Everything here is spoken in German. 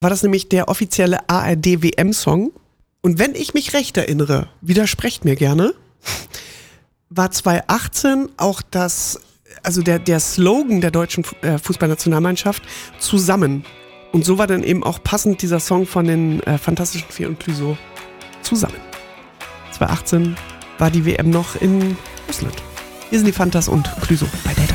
war das nämlich der offizielle ARD-WM-Song. Und wenn ich mich recht erinnere, widersprecht mir gerne, war 2018 auch der Slogan der deutschen Fußballnationalmannschaft zusammen. Und so war dann eben auch passend dieser Song von den Fantastischen Vier und Clouseau zusammen. 2018 war die WM noch in Russland. Hier sind die Fantas und Clouseau bei Delta.